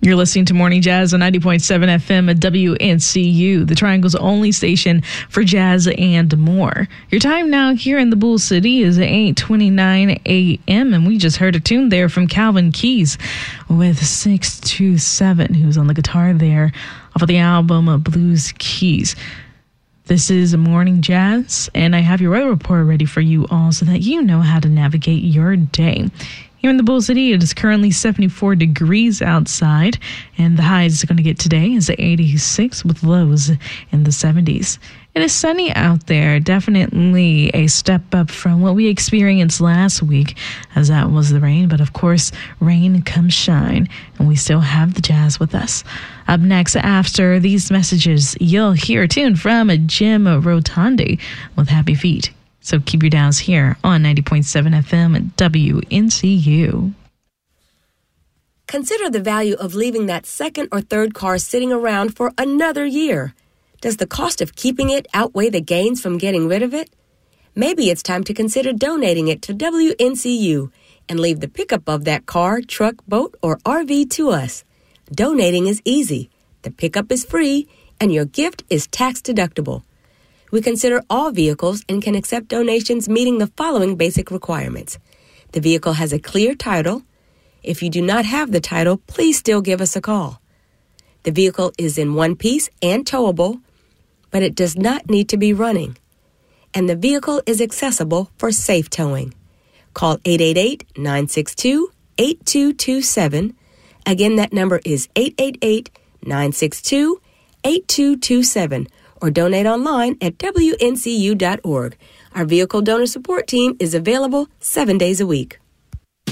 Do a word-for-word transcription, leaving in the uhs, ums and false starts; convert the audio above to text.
You're listening to Morning Jazz on ninety point seven F M at W N C U, the Triangle's only station for jazz and more. Your time now here in the Bull City is eight twenty-nine a.m., and we just heard a tune there from Calvin Keys with six two seven, who's on the guitar there off of the album Blues Keys. This is Morning Jazz, and I have your weather report ready for you all so that you know how to navigate your day. Here in the Bull City, it is currently seventy-four degrees outside, and the high is going to get today is eighty-six with lows in the seventies. It is sunny out there, definitely a step up from what we experienced last week, as that was the rain. But of course, rain comes shine, and we still have the jazz with us. Up next, after these messages, you'll hear a tune from Jim Rotondi with Happy Feet. So keep your dials here on ninety point seven F M at W N C U. Consider the value of leaving that second or third car sitting around for another year. Does the cost of keeping it outweigh the gains from getting rid of it? Maybe it's time to consider donating it to W N C U and leave the pickup of that car, truck, boat, or R V to us. Donating is easy, the pickup is free, and your gift is tax deductible. We consider all vehicles and can accept donations meeting the following basic requirements. The vehicle has a clear title. If you do not have the title, please still give us a call. The vehicle is in one piece and towable, but it does not need to be running. And the vehicle is accessible for safe towing. Call eight eight eight, nine six two, eight two two seven. Again, that number is eight eight eight, nine six two, eight two two seven. Or donate online at W N C U dot org. Our vehicle donor support team is available seven days a week.